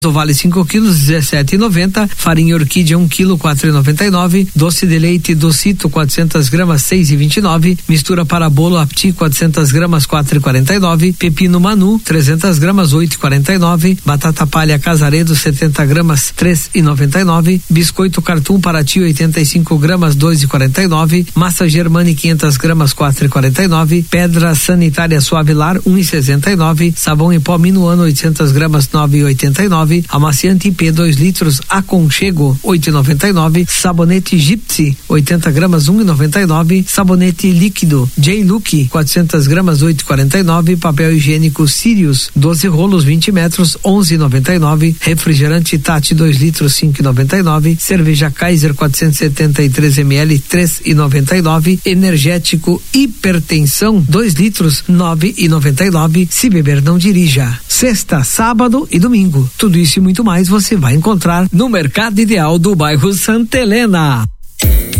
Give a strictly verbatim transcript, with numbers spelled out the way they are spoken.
do Vale cinco quilos, dezessete e noventa. Farinha Orquídea um quilo, quatro e noventa e nove. Doce de leite Docito, quatrocentas gramas, seis e vinte e nove. Mistura para bolo Apti, quatrocentas gramas, quatro e quarenta e nove. Pepino Manu, trezentas gramas, oito e quarenta e nove. Batata palha Casaredo, setenta gramas, três e noventa e nove. Biscoito Cartum Paraty, oitenta e cinco gramas, dois e quarenta e nove. Massa Germani, quinhentas gramas, quatro e quarenta e nove. Pedra Sanitária Suavilar, um e sessenta e nove. Sabão em pó Minuano, oitocentas gramas, nove e oitenta e nove. Amaciante I P dois litros Aconchego, oito e noventa e nove. Sabonete Gypsy, oitenta gramas, um e noventa e nove. Sabonete líquido J-Look, quatrocentas gramas, oito e quarenta e nove. Papel higiênico Sirius, doze rolos, vinte metros, onze e noventa e nove. Refrigerante Tati dois litros, cinco e noventa e nove. Cerveja Kaiser quatrocentos e setenta e três mililitros, três e noventa e nove. Energético Hipertensão dois litros, nove e noventa e nove. Se beber, não dirija. Sexta, sábado e domingo. Tudo isso e muito mais você vai encontrar no Mercado Ideal do bairro Santa Helena.